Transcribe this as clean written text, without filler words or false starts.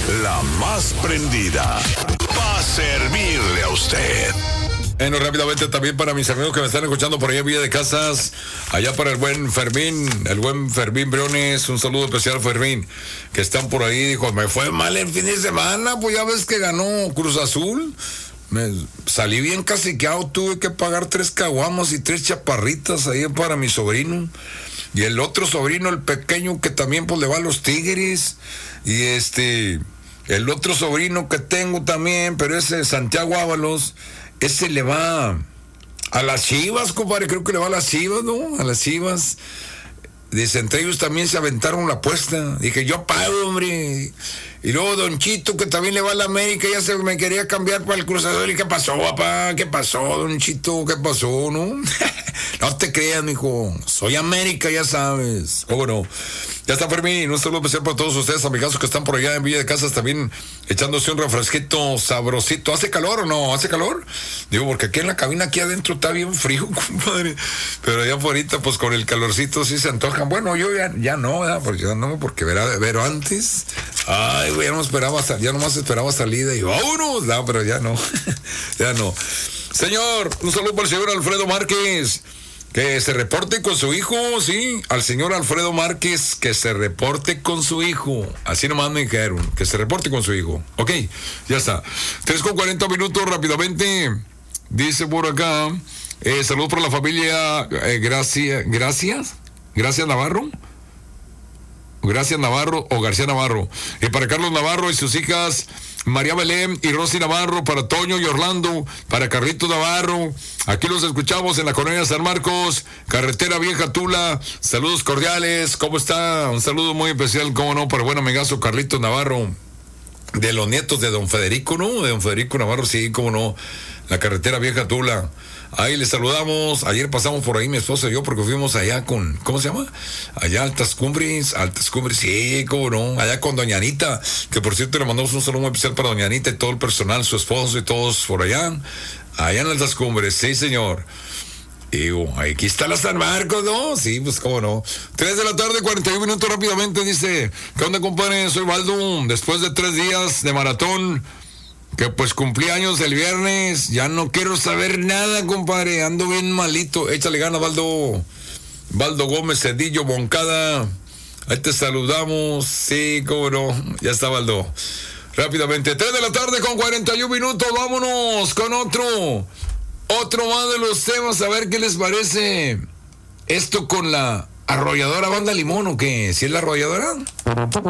la más prendida, para servirle a usted. Bueno, rápidamente también para mis amigos que me están escuchando por ahí en Villa de Casas, allá para el buen Fermín Briones, un saludo especial, Fermín, que están por ahí. Dijo, me fue mal el fin de semana, pues ya ves que ganó Cruz Azul. Me salí bien caciqueado, tuve que pagar 3 caguamas y 3 chaparritas ahí para mi sobrino. Y el otro sobrino, el pequeño, que también pues le va a los Tigres. Y el otro sobrino que tengo también, pero ese Santiago Ábalos, ese le va a las Chivas, compadre, creo que le va a las Chivas, ¿no? A las Chivas. Dice, entre ellos también se aventaron la apuesta. Dije, yo pago, hombre. Y luego Don Chito, que también le va a la América, ya se me quería cambiar para el Cruz Azul. ¿Y qué pasó, papá? ¿Qué pasó, Don Chito? ¿Qué pasó, no? No te creas, mijo. Soy América, ya sabes. ¿Cómo no? Ya está, Fermín. Un saludo especial para todos ustedes, amigazos que están por allá en Villa de Casas, también echándose un refresquito sabrosito. ¿Hace calor o no? ¿Hace calor? Digo, porque aquí en la cabina, aquí adentro está bien frío, compadre. Pero allá afuera, pues con el calorcito sí se antojan. Bueno, yo ya no, ¿verdad? Porque ya no, porque pero antes, ay, güey, ya nomás esperaba salida y vámonos. No, pero ya no, ya no. Señor, un saludo para el señor Alfredo Márquez, que se reporte con su hijo, sí, al señor Alfredo Márquez, que se reporte con su hijo, así nomás me dijeron, que se reporte con su hijo, ok, ya está. 3:40 rápidamente, dice por acá, saludos para la familia, Gracias Navarro o García Navarro, para Carlos Navarro y sus hijas María Belén y Rosy Navarro, para Toño y Orlando, para Carlitos Navarro. Aquí los escuchamos en la colonia San Marcos, carretera Vieja Tula. Saludos cordiales, ¿cómo está? Un saludo muy especial, cómo no, para el buen amigazo Carlitos Navarro, de los nietos de don Federico, ¿no? De don Federico Navarro, sí, cómo no, la carretera Vieja Tula. Ahí les saludamos. Ayer pasamos por ahí mi esposa y yo porque fuimos allá con, ¿cómo se llama? Allá Altas Cumbres, sí, cómo no, allá con doña Anita, que por cierto le mandamos un saludo muy especial para doña Anita y todo el personal, su esposo y todos por allá en Altas Cumbres, sí señor. Y aquí está la San Marcos, ¿no? Sí, pues cómo no. 3:41 rápidamente, dice, ¿qué onda, compadre? Soy Baldo, después de 3 días de maratón, que pues cumplí años el viernes, ya no quiero saber nada, compadre, ando bien malito. Échale ganas, Baldo Gómez Cedillo Moncada, ahí te saludamos, sí, cómo no, ya está, Baldo. Rápidamente, 3:41, vámonos con otro más de los temas, a ver qué les parece esto con la arrolladora Banda Limón, ¿o qué? ¿Sí es la arrolladora?